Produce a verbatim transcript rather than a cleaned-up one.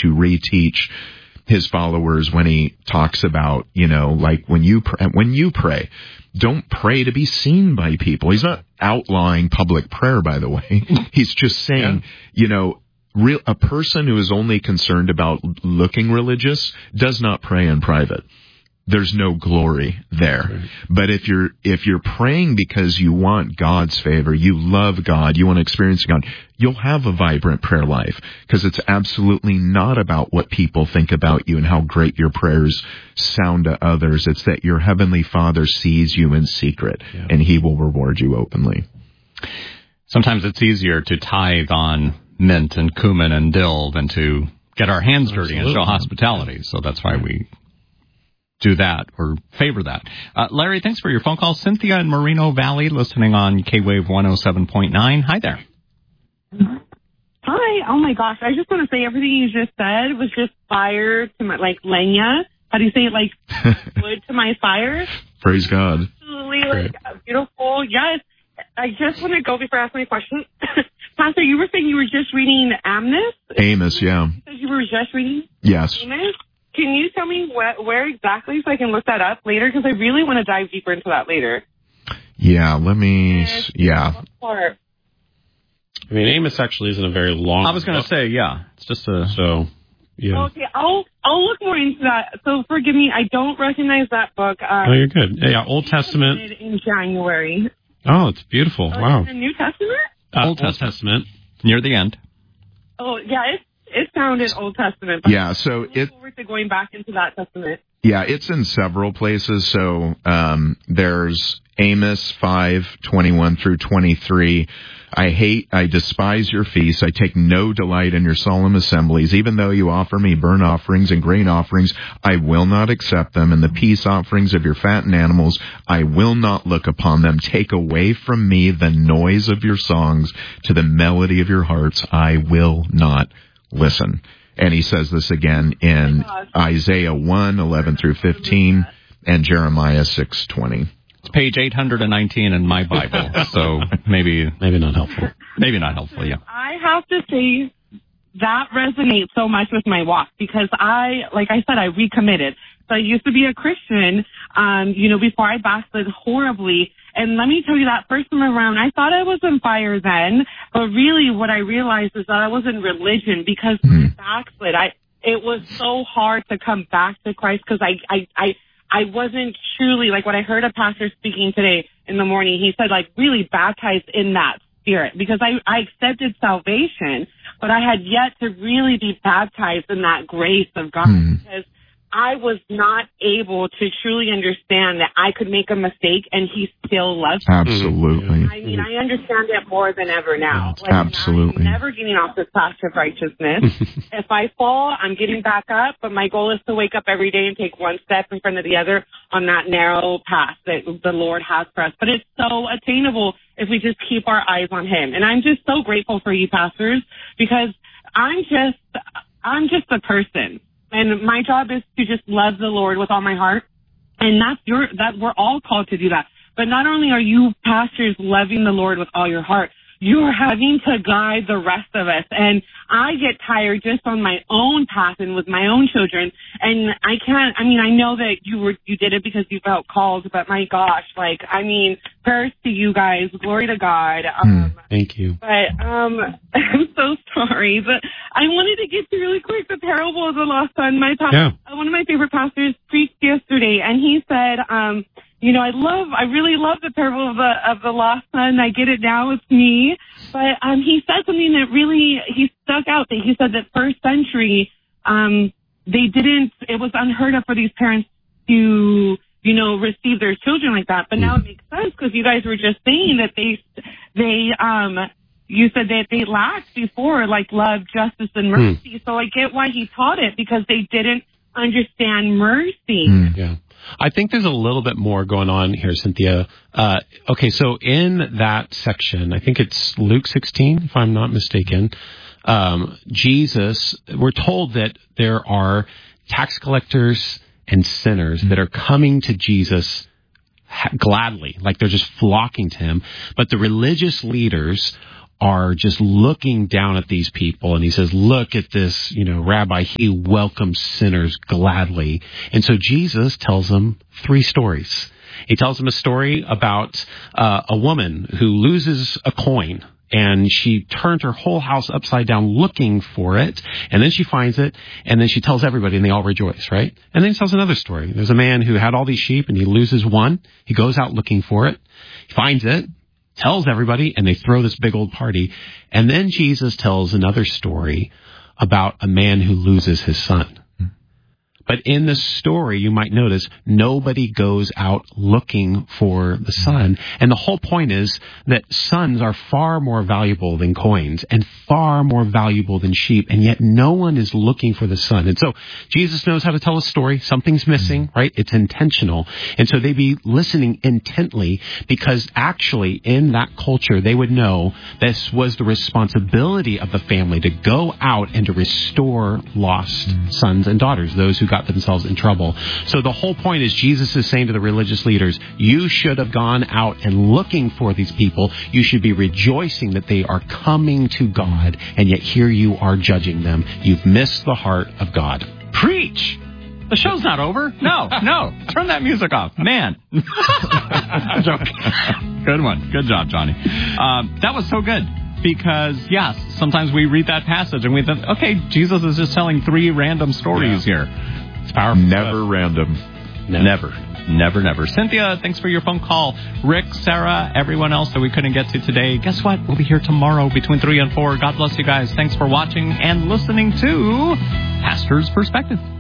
to reteach his followers when he talks about, you know, like when you pray, when you pray, don't pray to be seen by people. He's not outlawing public prayer, by the way. He's just saying, yeah. you know, real, a person who is only concerned about looking religious does not pray in private. There's no glory there. Right. But if you're if you're praying because you want God's favor, you love God, you want to experience God, you'll have a vibrant prayer life, because it's absolutely not about what people think about you and how great your prayers sound to others. It's that your Heavenly Father sees you in secret, yeah. and He will reward you openly. Sometimes it's easier to tithe on mint and cumin and dill than to get our hands dirty Absolutely. and show hospitality. So that's why we do that or favor that. Uh, Larry, thanks for your phone call. Cynthia in Moreno Valley, listening on K-Wave one oh seven point nine. Hi there. Hi. Oh, my gosh. I just want to say everything you just said was just fire to my, like, leña. How do you say it? Like, wood to my fire? Praise God. Absolutely. Like, beautiful. Yes. I just want to go before I ask my question. Pastor, you were saying you were just reading Amos? Amos, yeah. You said you were just reading Yes. Amos? Can you tell me wh- where exactly so I can look that up later? Because I really want to dive deeper into that later. Yeah, let me... Yes. Yeah. I mean, Amos actually isn't a very long I was going to say, yeah. It's just a... So, yeah. Okay, I'll I'll look more into that. So forgive me, I don't recognize that book. Um, oh, you're good. Yeah, Old Testament. In January. Oh, it's beautiful. Oh, wow. The New Testament? Uh, Old Testament. Testament. Near the end. Oh, yeah, it's It sounded Old Testament. But yeah, so I look it. forward to going back into that Testament. Yeah, it's in several places. So um, there's Amos five twenty-one through twenty-three. I hate, I despise your feasts. I take no delight in your solemn assemblies. Even though you offer me burnt offerings and grain offerings, I will not accept them. And the peace offerings of your fattened animals, I will not look upon them. Take away from me the noise of your songs. To the melody of your hearts, I will not listen. And he says this again in Isaiah one, eleven through fifteen, and Jeremiah six, twenty. It's page eight hundred nineteen in my Bible, so maybe maybe not helpful. Maybe not helpful, yeah. I have to say that resonates so much with my walk, because I, like I said, I recommitted. So I used to be a Christian, um, you know, before I backslid horribly. And let me tell you, that first time around, I thought I was on fire then, but really what I realized is that I was in religion, because when I backslid, I, it was so hard to come back to Christ, because I, I, I, I wasn't truly, like what I heard a pastor speaking today in the morning, he said, like, really baptized in that spirit, because I, I accepted salvation, but I had yet to really be baptized in that grace of God, mm. because I was not able to truly understand that I could make a mistake and He still loves me. Absolutely. I mean, I understand it more than ever now. Like, Absolutely. I'm never getting off this path of righteousness. If I fall, I'm getting back up, but my goal is to wake up every day and take one step in front of the other on that narrow path that the Lord has for us. But it's so attainable if we just keep our eyes on Him. And I'm just so grateful for you, pastors, because I'm just, I'm just a person. And my job is to just love the Lord with all my heart. And that's your, that we're all called to do that. But not only are you pastors loving the Lord with all your heart, you're having to guide the rest of us. And I get tired just on my own path and with my own children. And I can't, I mean, I know that you were, you did it because you felt called, but my gosh, like, I mean, prayers to you guys. Glory to God. Um, Thank you. But, um, I'm so sorry, but I wanted to get to really quick the parable of the lost son. My pa- yeah. One of my favorite pastors preached yesterday, and he said, um, you know, I love, I really love the parable of the, of the lost son. I get it now. It's me. But, um, he said something that really, he stuck out. That he said that first century, um, they didn't, it was unheard of for these parents to, you know, receive their children like that. But now it makes sense, because you guys were just saying that they, they, um, you said that they lacked before, like love, justice, and mercy. Hmm. So I get why he taught it, because they didn't understand mercy. Hmm. Yeah. I think there's a little bit more going on here, Cynthia. Uh, okay, so in that section, I think it's Luke sixteen, if I'm not mistaken, um, Jesus, we're told that there are tax collectors and sinners that are coming to Jesus gladly, like they're just flocking to Him. But the religious leaders are just looking down at these people, and he says, look at this, you know, Rabbi, he welcomes sinners gladly. And so Jesus tells them three stories. He tells them a story about uh, a woman who loses a coin. And she turned her whole house upside down looking for it. And then she finds it. And then she tells everybody, and they all rejoice, right? And then he tells another story. There's a man who had all these sheep, and he loses one. He goes out looking for it. He finds it, tells everybody, and they throw this big old party. And then Jesus tells another story about a man who loses his son. But in the story, you might notice, nobody goes out looking for the son. And the whole point is that sons are far more valuable than coins and far more valuable than sheep. And yet no one is looking for the son. And so Jesus knows how to tell a story. Something's missing, right? It's intentional. And so they'd be listening intently, because actually in that culture, they would know this was the responsibility of the family to go out and to restore lost sons and daughters, those who got themselves in trouble. So the whole point is Jesus is saying to the religious leaders, you should have gone out and looking for these people. You should be rejoicing that they are coming to God, and yet here you are judging them. You've missed the heart of God. Preach! The show's not over. No, no. Turn that music off. Man. I'm joking. Good one. Good job, Johnny. Um, that was so good. Because, yes, sometimes we read that passage and we think, okay, Jesus is just telling three random stories yeah. here. It's powerful. Never stuff. random. Never. never. Never, never. Cynthia, thanks for your phone call. Rick, Sarah, everyone else that we couldn't get to today. Guess what? We'll be here tomorrow between three and four. God bless you guys. Thanks for watching and listening to Pastor's Perspective.